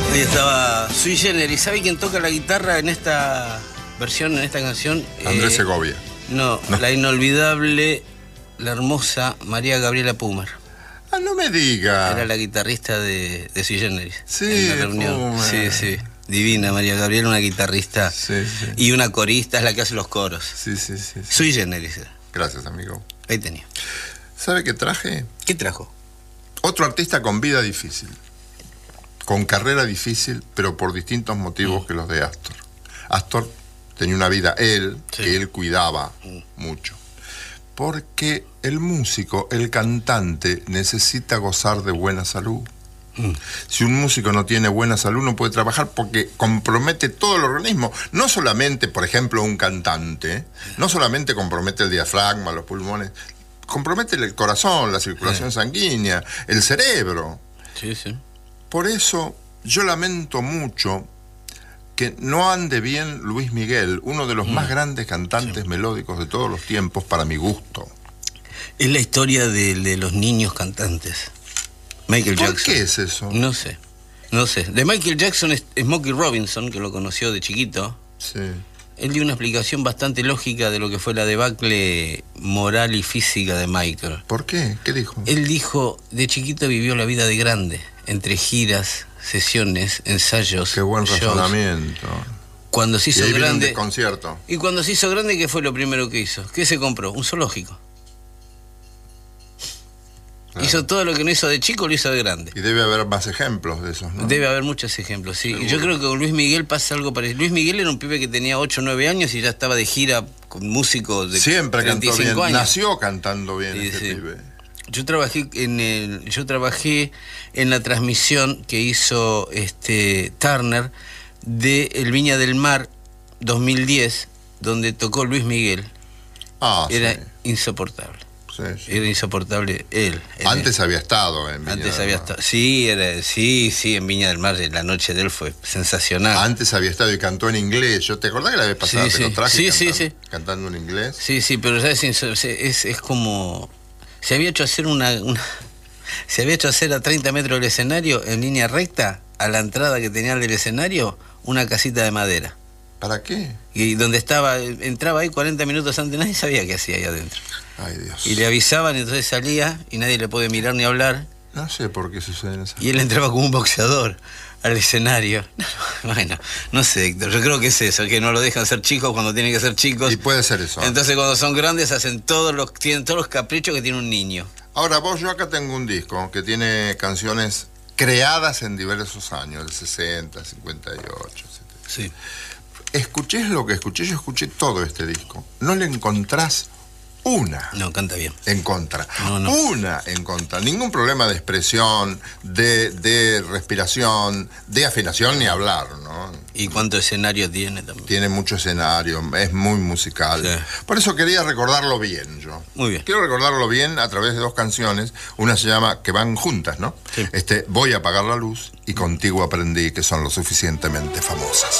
Ahí estaba Sui Generis. ¿Sabe quién toca la guitarra en esta versión, en esta canción? Andrés Segovia. No, la inolvidable, la hermosa María Gabriela Pumer. Ah, no me diga. Era la guitarrista de Sui Generis. Sí, en la reunión. Pumer. Sí. Divina María Gabriela, una guitarrista. Sí. Y una corista, es la que hace los coros. Sí. Sui Generis. Gracias, amigo. Ahí tenía. ¿Sabe qué traje? ¿Qué trajo? Otro artista con vida difícil. Con carrera difícil, pero por distintos motivos que los de Astor. Astor tenía una vida, que él cuidaba mucho. Porque el músico, el cantante, necesita gozar de buena salud. Si un músico no tiene buena salud, no puede trabajar porque compromete todo el organismo. No solamente, por ejemplo, un cantante, no solamente compromete el diafragma, los pulmones, compromete el corazón, la circulación sanguínea, el cerebro. Sí. Por eso yo lamento mucho que no ande bien Luis Miguel, uno de los más grandes cantantes melódicos de todos los tiempos, para mi gusto. Es la historia de los niños cantantes. Michael Jackson. ¿Por qué es eso? No sé. De Michael Jackson es Smokey Robinson, que lo conoció de chiquito. Sí. Él dio una explicación bastante lógica de lo que fue la debacle moral y física de Michael. ¿Por qué? ¿Qué dijo? Él dijo, de chiquito vivió la vida de grande, entre giras, sesiones, ensayos. Qué buen shows. razonamiento. Cuando se hizo Y ahí vino un grande. desconcierto. Y cuando se hizo grande, ¿qué fue lo primero que hizo? ¿Qué se compró? Un zoológico. Claro. Hizo todo lo que no hizo de chico, lo hizo de grande. Y debe haber más ejemplos de esos, ¿no? Debe haber muchos ejemplos, sí. Seguro. Y yo creo que con Luis Miguel pasa algo parecido. Luis Miguel era un pibe que tenía 8 o 9 años y ya estaba de gira con músicos de Siempre 35 cantó bien. años. Nació cantando bien Sí. pibe. Yo trabajé en la transmisión que hizo Turner de El Viña del Mar 2010, donde tocó Luis Miguel. Era insoportable. Sí. Era insoportable él. Antes había estado en Viña Antes del había Mar. estado. Sí, en Viña del Mar, la noche de él fue sensacional. Antes había estado y cantó en inglés. ¿Te acordás que la vez pasada te lo traje? Sí. Cantando en inglés. Sí, pero ya es como... Se había hecho hacer se había hecho hacer a 30 metros del escenario, en línea recta, a la entrada que tenía del escenario, una casita de madera. ¿Para qué? Y donde entraba ahí 40 minutos antes, nadie sabía qué hacía ahí adentro. Ay, Dios. Y le avisaban, y entonces salía, y nadie le puede mirar ni hablar. No sé por qué suceden esas cosas. Y él entraba como un boxeador al escenario. Bueno, no sé, Héctor, yo creo que es eso, que no lo dejan ser chicos cuando tienen que ser chicos. Y puede ser eso. Entonces cuando son grandes tienen todos los caprichos que tiene un niño. Ahora, yo acá tengo un disco que tiene canciones creadas en diversos años, del 60, 58, etc. Sí. Escuché lo que escuché, yo escuché todo este disco. No le encontrás una. No, canta bien. En contra. No. Una en contra. Ningún problema de expresión, de respiración, de afinación, ni hablar, ¿no? ¿Y cuánto escenario tiene también? Tiene mucho escenario, es muy musical. Sí. Por eso quería recordarlo bien yo. Muy bien. Quiero recordarlo bien a través de dos canciones. Una se llama, que van juntas, ¿no? Sí. Voy a apagar la luz y Contigo aprendí, que son lo suficientemente famosas.